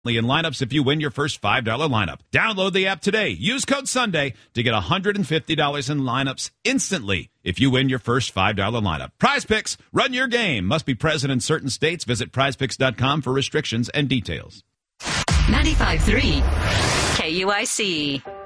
in lineups if you win your first $5 lineup. Download the app today. Use code Sunday to get $150 in lineups instantly if you win your first $5 lineup. Prize Picks, run your game. Must be present in certain states. Visit prizepicks.com for restrictions and details. 95.3 KUIC.